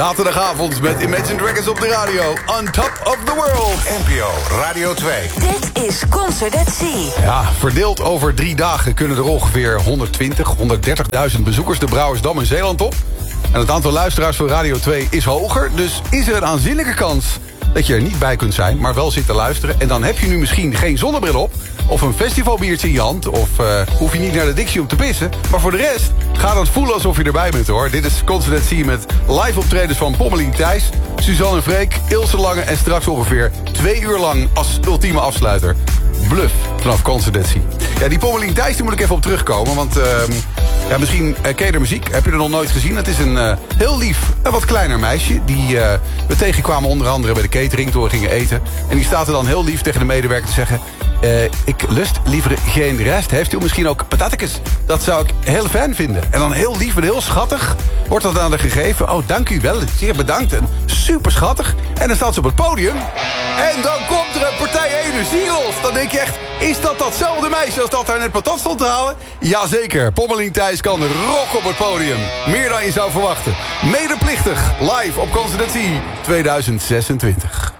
Zaterdagavond met Imagine Dragons op de radio. On top of the world. NPO Radio 2. Dit is Concert at Sea. Ja, verdeeld over 3 dagen kunnen er ongeveer 130.000 bezoekers de Brouwersdam in Zeeland op. En het aantal luisteraars voor Radio 2 is hoger. Dus is er een aanzienlijke kans dat je er niet bij kunt zijn, maar wel zit te luisteren. En dan heb je nu misschien geen zonnebril op, of een festivalbiertje in je hand, of hoef je niet naar de Dixie om te pissen. Maar voor de rest, ga dan voelen alsof je erbij bent, hoor. Dit is Concert at Sea met live optredens van Pommelien Thijs, Suzanne en Freek, Ilse Lange en straks ongeveer 2 uur lang als ultieme afsluiter Bluff vanaf Concert at Sea. Ja, die Pommelien Thijs, die moet ik even op terugkomen, want ja, misschien ken je de muziek, heb je er nog nooit gezien. Het is een heel lief en wat kleiner meisje die we tegenkwamen onder andere bij de catering toen we gingen eten. En die staat er dan heel lief tegen de medewerker te zeggen: ik lust liever geen rest. Heeft u misschien ook patatjes? Dat zou ik heel fijn vinden. En dan heel lief en heel schattig wordt dat aan haar gegeven. Oh, dank u wel. Zeer bedankt. En super schattig. En dan staat ze op het podium. En dan komt er een partij energie los. Dan denk je echt, is dat datzelfde meisje als dat daar net patat stond te halen? Jazeker. Pommelien Thijs kan rock op het podium. Meer dan je zou verwachten. Medeplichtig. Live op Concert at Sea 2026.